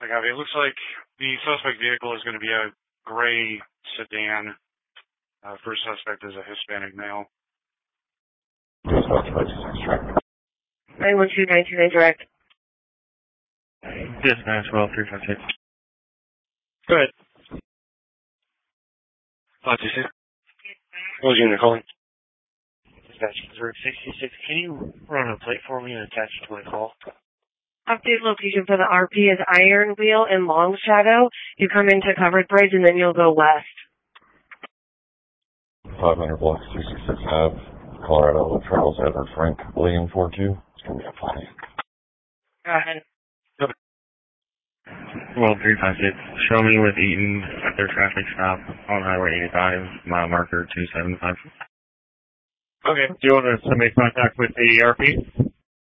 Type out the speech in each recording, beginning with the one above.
It looks like the suspect vehicle is going to be a gray sedan. First suspect is a Hispanic male. 912-929 direct. Dispatch 12356. Go ahead. 526. What was your unit calling? Dispatch 66. Can you run a plate for me and attach it to my call? Update location for the RP is Iron Wheel in Long Shadow. You come into Covered Bridge and then you'll go west. 500 blocks, 266 Ave, Colorado. Travels Edward Frank, William 42. It's going to be a funny. Go ahead. 12356. Show me with Eaton at their traffic stop on Highway 85, mile marker 275. Okay. Do you want us to make contact with the RP?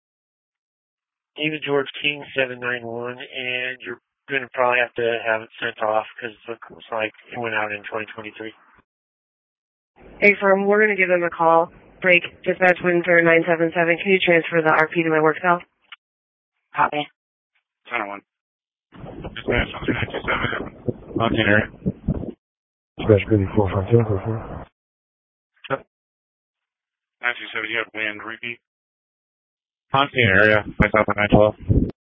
David George King 791, and you're going to probably have to have it sent off because it looks like it went out in 2023. Hey, firm, we're going to give them a call. Break, dispatch Windsor 977. Can you transfer the RP to my work cell? Copy. 10-1. Dispatch 2927. Mountain area. Dispatch Goody 452, go for it. 927, you have wind, repeat. Mountain area, myself on 912.